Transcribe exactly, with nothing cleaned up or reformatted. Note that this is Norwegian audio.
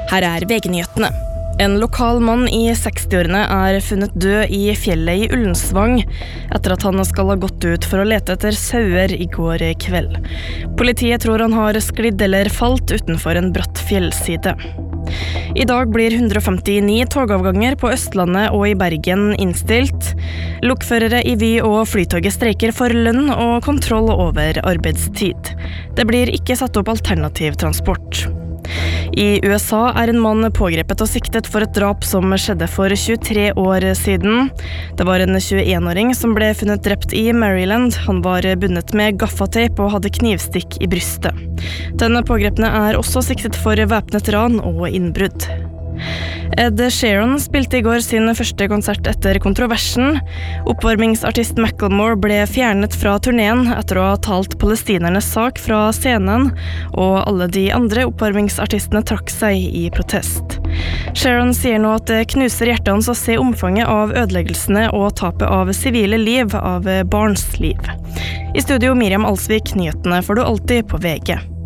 Her er V G-nyhetene. En lokal mann i sekstiårene er funnet død i fjellet i Ullensvang etter at han skal ha gått ut for å lete etter sauer i går kveld. Politiet tror han har sklidd eller falt utenfor en bratt fjellside. I dag blir hundre og femtini togavganger på Østlandet og i Bergen innstilt. Lokførere i Vy og Flytoget streiker for lønn og kontroll over arbeidstid. Det blir ikke satt opp alternativ transport. I U S A er en mann pågrepet og siktet for et drap som skjedde for tjuetre år siden. Det var en tjueen-åring som ble funnet drept i Maryland. Han var bundet med gaffateip og hadde knivstikk i brystet. Den pågrepne er også siktet for væpnet ran og innbrudd. Ed Sheeran spilte i går sin første konsert etter kontroversen. Oppvarmingsartist Macklemore ble fjernet fra turneen etter å ha talt palestinernes sak fra scenen, og alle de andre oppvarmingsartistene trakk seg i protest. Sheeran sier nå at det knuser hjertet hans å se omfanget av ødeleggelsene og tapet av sivile liv, av barns liv. I studio Miriam Alsvik, nyhetene får du alltid på V G.